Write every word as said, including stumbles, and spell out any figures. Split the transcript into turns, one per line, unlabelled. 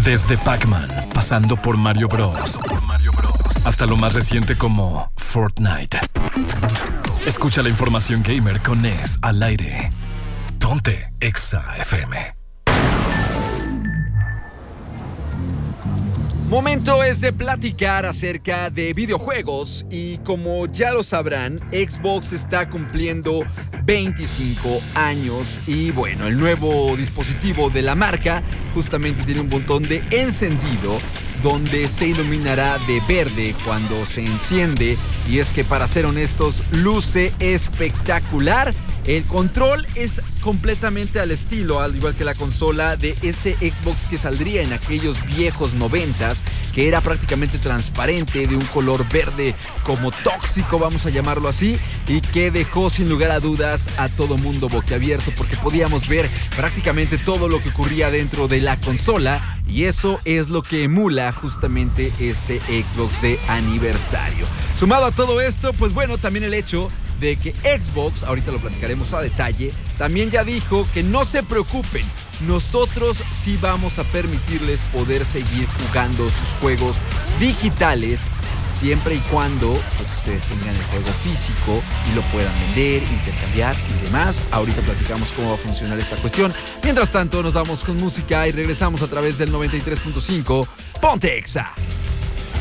Desde Pac-Man, pasando por Mario Bros. Hasta lo más reciente como Fortnite. Escucha la información gamer con Ness al aire. Ponte Exa F M.
Momento es de platicar acerca de videojuegos y como ya lo sabrán, Xbox está cumpliendo veinticinco años y bueno, el nuevo dispositivo de la marca justamente tiene un botón de encendido donde se iluminará de verde cuando se enciende y es que para ser honestos luce espectacular. El control es completamente al estilo, al igual que la consola de este Xbox que saldría en aquellos viejos noventas, que era prácticamente transparente, de un color verde como tóxico, vamos a llamarlo así, y que dejó sin lugar a dudas a todo mundo boquiabierto porque podíamos ver prácticamente todo lo que ocurría dentro de la consola y eso es lo que emula justamente este Xbox de aniversario. Sumado a todo esto, pues bueno, también el hecho de que Xbox, ahorita lo platicaremos a detalle, también ya dijo que no se preocupen, nosotros sí vamos a permitirles poder seguir jugando sus juegos digitales siempre y cuando pues ustedes tengan el juego físico y lo puedan vender, intercambiar y demás. Ahorita platicamos cómo va a funcionar esta cuestión. Mientras tanto nos vamos con música y regresamos a través del noventa y tres punto cinco Ponte Exa.